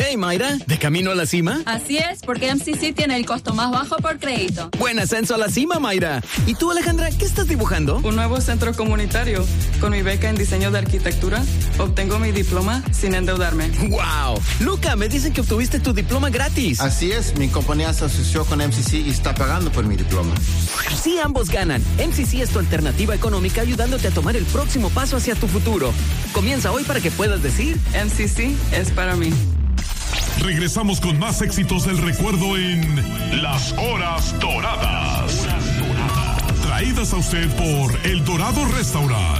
Hey, Mayra, ¿de camino a la cima? Así es, porque MCC tiene el costo más bajo por crédito. Buen ascenso a la cima, Mayra. ¿Y tú, Alejandra, qué estás dibujando? Un nuevo centro comunitario. Con mi beca en diseño de arquitectura, obtengo mi diploma sin endeudarme. ¡Wow! Luca, me dicen que obtuviste tu diploma gratis. Así es, mi compañía se asoció con MCC y está pagando por mi diploma. Sí, ambos ganan. MCC es tu alternativa económica ayudándote a tomar el próximo paso hacia tu futuro. Comienza hoy para que puedas decir... MCC es para mí. Regresamos con más éxitos del recuerdo en Las Horas Doradas. Traídas a usted por El Dorado Restaurant.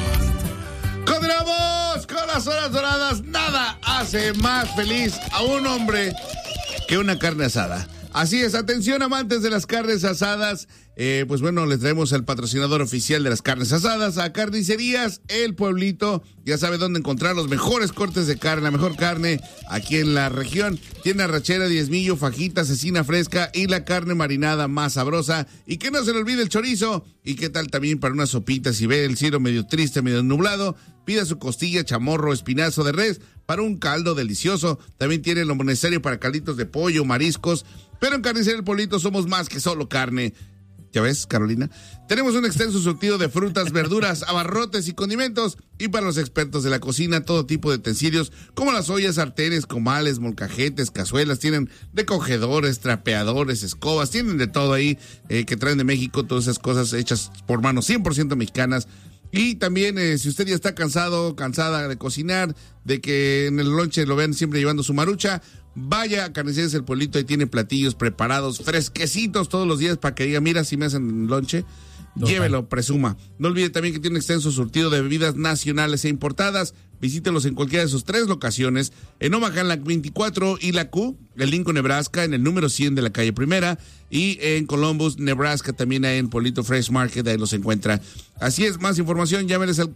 Continuamos con las horas doradas. Nada hace más feliz a un hombre que una carne asada. Así es, atención amantes de las carnes asadas. Pues bueno, les traemos al patrocinador oficial de las carnes asadas, a Carnicerías El Pueblito. Ya sabe dónde encontrar los mejores cortes de carne, la mejor carne aquí en la región. Tiene arrachera, diezmillo, fajita, cecina fresca y la carne marinada más sabrosa. Y que no se le olvide el chorizo. Y qué tal también para unas sopitas, si ve el cielo medio triste, medio nublado, pida su costilla, chamorro, espinazo de res para un caldo delicioso. También tiene lo necesario para calditos de pollo, mariscos. Pero en Carnicería El Pueblito somos más que solo carne. ¿Ya ves, Carolina? Tenemos un extenso surtido de frutas, verduras, abarrotes y condimentos. Y para los expertos de la cocina, todo tipo de utensilios, como las ollas, sartenes, comales, molcajetes, cazuelas. Tienen recogedores, trapeadores, escobas. Tienen de todo ahí que traen de México. Todas esas cosas hechas por manos 100% mexicanas. Y también, si usted ya está cansada de cocinar, de que en el lonche lo vean siempre llevando su marucha, vaya a Carnicerías El Pueblito, y tiene platillos preparados, fresquecitos todos los días para que diga, mira, si me hacen lonche, llévelo, presuma. No olvide también que tiene un extenso surtido de bebidas nacionales e importadas. Visítelos en cualquiera de sus 3 locaciones, en Omaha, en la 24 y la Q, en Lincoln, Nebraska, en el número 100 de la calle Primera, y en Columbus, Nebraska, también hay en Pueblito Fresh Market, ahí los encuentra. Así es, más información, llámenles al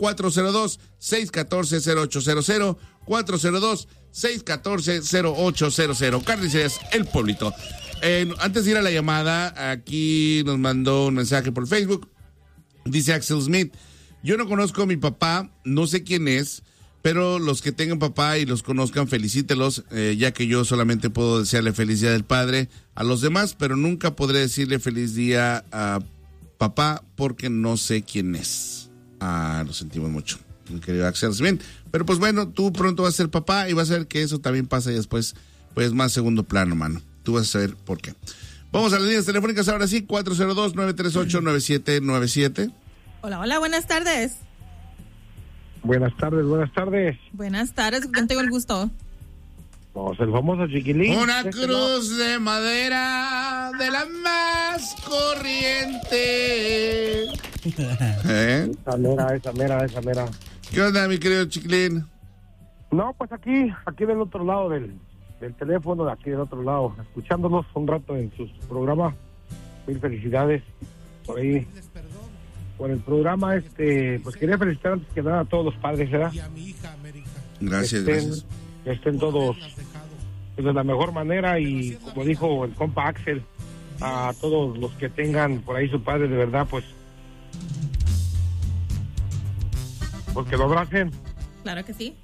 402-614-0800, 402-614-0800, Carnicerías El Pueblito. Antes de ir a la llamada, aquí nos mandó un mensaje por Facebook, dice Axel Smith: yo no conozco a mi papá, no sé quién es, pero los que tengan papá y los conozcan, felicítelos, ya que yo solamente puedo desearle feliz día del padre a los demás, pero nunca podré decirle feliz día a papá porque no sé quién es. Lo sentimos mucho, mi querido Axel Smith. Pero pues bueno, tú pronto vas a ser papá y vas a ver que eso también pasa y después, pues más segundo plano, mano. Tú vas a saber por qué. Vamos a las líneas telefónicas ahora sí, 402-938-9797. Hola, hola, buenas tardes. Buenas tardes. Buenas tardes, ¿con quién tengo el gusto? Pues el famoso Chiquilín. Una cruz de madera de la más corriente. Esa mera. ¿Qué onda, mi querido Chiquilín? No, pues aquí del otro lado del teléfono, de aquí del otro lado, escuchándonos un rato en sus programas. Mil felicidades por ahí. Por el programa, pues quería felicitar antes que nada a todos los padres, ¿verdad? Gracias. Que estén todos de la mejor manera, y como dijo el compa Axel, a todos los que tengan por ahí su padre, de verdad, pues que lo abracen. Claro que sí.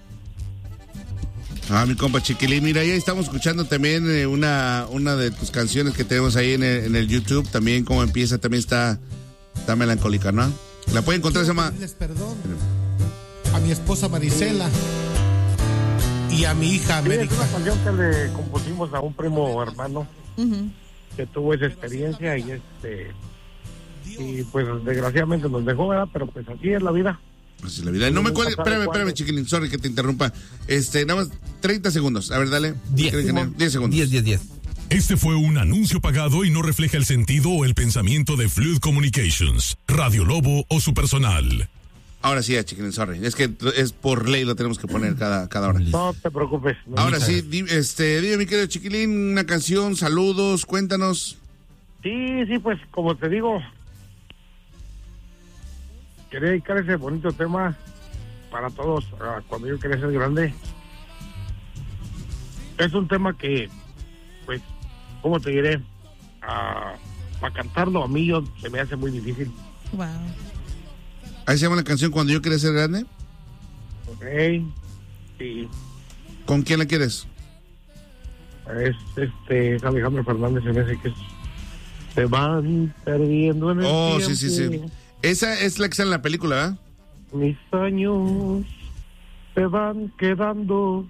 Mi compa Chiquilín, mira, ahí estamos escuchando también una de tus canciones que tenemos ahí en el YouTube, también cómo empieza, también está melancólica, ¿no? La pueden encontrar, se llama... Perdón a mi esposa Marisela y a mi hija América. Es una canción que le compusimos a un primo hermano que tuvo esa experiencia y y pues desgraciadamente nos dejó, ¿verdad? Pero pues así es la vida. Así es la vida. No me cuelgues, espérame, Chiquilín, sorry que te interrumpa. Nada más 30 segundos. A ver, dale. 10 segundos. 10. Este fue un anuncio pagado y no refleja el sentido o el pensamiento de Fluid Communications, Radio Lobo o su personal. Ahora sí, Chiquilín, sorry. Es que es por ley, lo tenemos que poner cada hora. No te preocupes. Ahora sí, dime, mi querido Chiquilín, una canción, saludos, cuéntanos. Sí, pues como te digo, quería dedicar ese bonito tema para todos cuando yo quería ser grande. Es un tema que, pues, ¿cómo te diré? Para cantarlo a mí se me hace muy difícil. Wow. ¿Ahí se llama la canción Cuando yo quería ser grande? Ok, sí. ¿Con quién la quieres? Es Alejandro Fernández en ese que es Se van perdiendo en el tiempo. Sí. Esa es la que está en la película, ¿verdad? Mis años se van quedando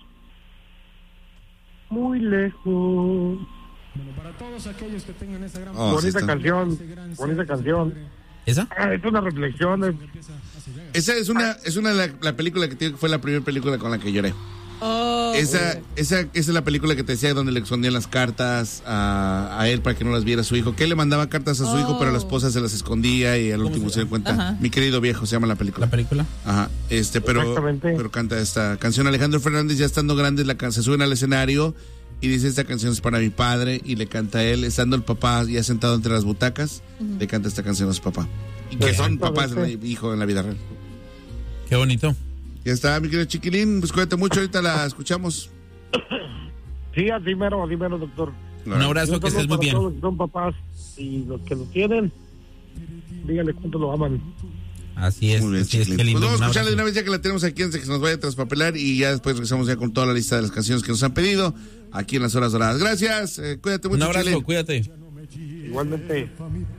muy lejos. Bueno, para todos aquellos que tengan esa gran... bonita canción. ¿Esa? Es una reflexión. Esa es una de la película que fue la primera película con la que lloré. Esa es la película que te decía donde le escondían las cartas a él para que no las viera su hijo. Que él le mandaba cartas a su hijo, pero la esposa se las escondía y al último se dio cuenta. Ajá. Mi querido viejo se llama la película. ¿La película? Ajá. Pero canta esta canción. Alejandro Fernández, ya estando grande, se suben al escenario y dice: esta canción es para mi padre, y le canta a él, estando el papá ya sentado entre las butacas, le canta esta canción a su papá. Y que son papás de hijo en la vida real. Qué bonito. Ya está, mi querido chiquilín, pues cuídate mucho, ahorita la escuchamos. Sí, así mero, doctor. Un abrazo, que estés muy bien. Todos los que son papás y los que lo tienen, díganle cuánto lo aman. Así es. Muy bien, así es, qué lindo. Pues vamos a escucharle de una vez ya que la tenemos aquí antes de que se nos vaya a traspapelar, y ya después regresamos ya con toda la lista de las canciones que nos han pedido aquí en Las Horas Doradas. Gracias, cuídate mucho. Un abrazo, Chile. Cuídate. Igualmente.